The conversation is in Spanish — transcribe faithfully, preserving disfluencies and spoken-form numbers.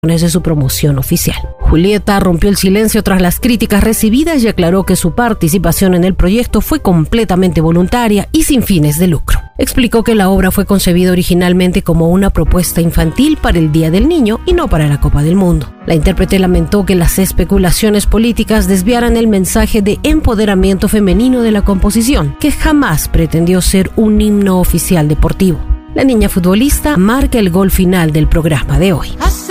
de su promoción oficial. Julieta rompió el silencio tras las críticas recibidas y aclaró que su participación en el proyecto fue completamente voluntaria y sin fines de lucro. Explicó que la obra fue concebida originalmente como una propuesta infantil para el Día del Niño y no para la Copa del Mundo. La intérprete lamentó que las especulaciones políticas desviaran el mensaje de empoderamiento femenino de la composición, que jamás pretendió ser un himno oficial deportivo. La niña futbolista marca el gol final del programa de hoy.